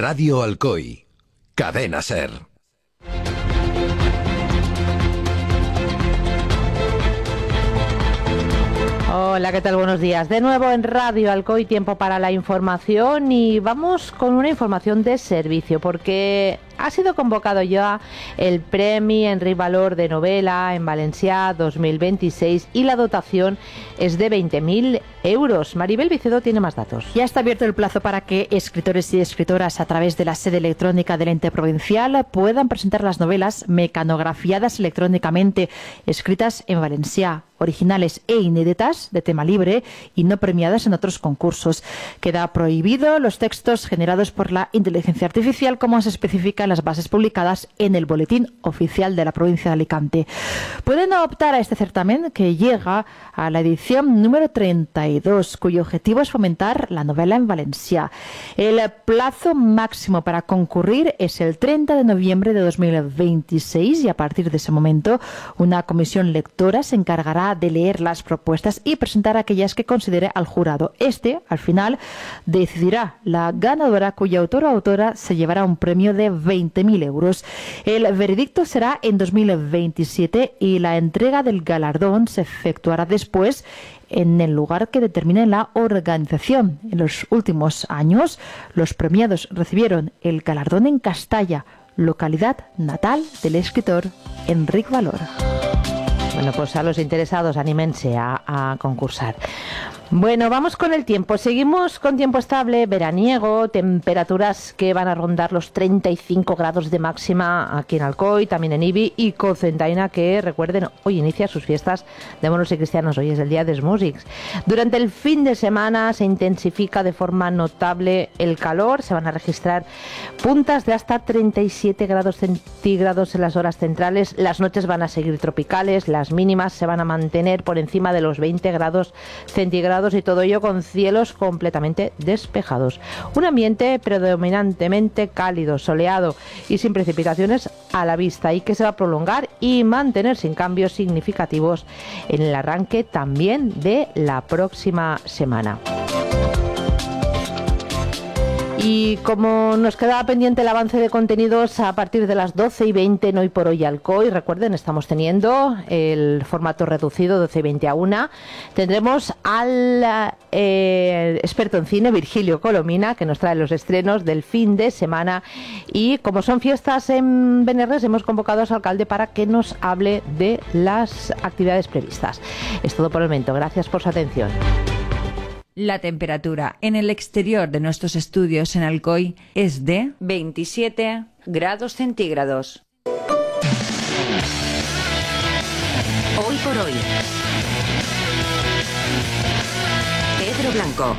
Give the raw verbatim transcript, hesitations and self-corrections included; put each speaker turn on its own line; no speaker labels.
Radio Alcoy, Cadena Ser.
Hola, ¿qué tal? Buenos días. De nuevo en Radio Alcoy, tiempo para la información y vamos con una información de servicio porque ha sido convocado ya el Premi Enric Valor de Novela en Valencià dos mil veintiséis y la dotación es de veinte mil euros. Maribel Vicedo tiene más datos.
Ya está abierto el plazo para que escritores y escritoras a través de la sede electrónica del ente provincial puedan presentar las novelas mecanografiadas electrónicamente, escritas en valencià, originales e inéditas, de tema libre y no premiadas en otros concursos. Queda prohibido los textos generados por la inteligencia artificial, como se especifica en las bases publicadas en el Boletín Oficial de la provincia de Alicante. Pueden optar a este certamen, que llega a la edición número treinta y dos, cuyo objetivo es fomentar la novela en valencià. El plazo máximo para concurrir es el treinta de noviembre de dos mil veintiséis y a partir de ese momento una comisión lectora se encargará de leer las propuestas y presentar aquellas que considere al jurado. Este, al final, decidirá la ganadora, cuya autor o autora se llevará un premio de veinte mil euros. El veredicto será en dos mil veintisiete y la entrega del galardón se efectuará después en el lugar que determine la organización. En los últimos años, los premiados recibieron el galardón en Castalla, localidad natal del escritor Enric Valor.
Bueno, pues a los interesados, anímense a, a concursar. Bueno, vamos con el tiempo. Seguimos con tiempo estable, veraniego, temperaturas que van a rondar los treinta y cinco grados de máxima aquí en Alcoy, también en Ibi y Cocentaina, que recuerden, hoy inicia sus fiestas de moros y cristianos. Hoy es el día de Músics. Durante el fin de semana se intensifica de forma notable el calor. Se van a registrar puntas de hasta treinta y siete grados centígrados en las horas centrales. Las noches van a seguir tropicales, las mínimas se van a mantener por encima de los veinte grados centígrados y todo ello con cielos completamente despejados. Un ambiente predominantemente cálido, soleado y sin precipitaciones a la vista, y que se va a prolongar y mantener sin cambios significativos en el arranque también de la próxima semana. Y como nos quedaba pendiente el avance de contenidos a partir de las doce y veinte en Hoy por Hoy Alcoy, recuerden, estamos teniendo el formato reducido doce y veinte a una. Tendremos al eh, experto en cine, Virgilio Colomina, que nos trae los estrenos del fin de semana. Y como son fiestas en Benirres, hemos convocado a su alcalde para que nos hable de las actividades previstas. Es todo por el momento. Gracias por su atención.
La temperatura en el exterior de nuestros estudios en Alcoy es de veintisiete grados centígrados.
Hoy por Hoy. Pedro Blanco.